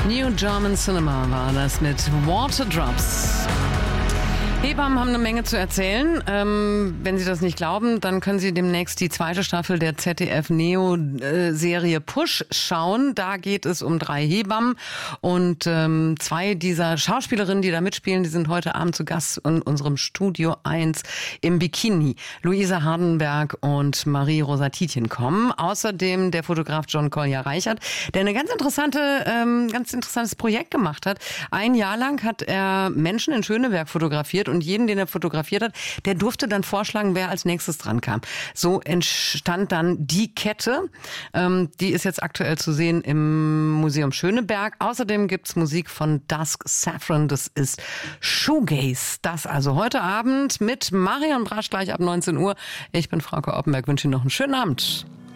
New German Cinema war das mit Waterdrops. Hebammen haben eine Menge zu erzählen. Wenn Sie das nicht glauben, dann können Sie demnächst die zweite Staffel der ZDF-Neo-Serie Push schauen. Da geht es um 3 Hebammen und 2 dieser Schauspielerinnen, die da mitspielen, die sind heute Abend zu Gast in unserem Studio 1 im Bikini. Luisa Hardenberg und Marie-Rosa Tietjen kommen. Außerdem der Fotograf John Collier-Reichert, der eine ganz interessantes Projekt gemacht hat. Ein Jahr lang hat er Menschen in Schöneberg fotografiert und jeden, den er fotografiert hat, der durfte dann vorschlagen, wer als nächstes dran kam. So entstand dann die Kette. Die ist jetzt aktuell zu sehen im Museum Schöneberg. Außerdem gibt's Musik von Dusk Saffron. Das ist Shoegaze. Das also heute Abend mit Marion Brasch gleich ab 19 Uhr. Ich bin Frauke Oppenberg, wünsche Ihnen noch einen schönen Abend.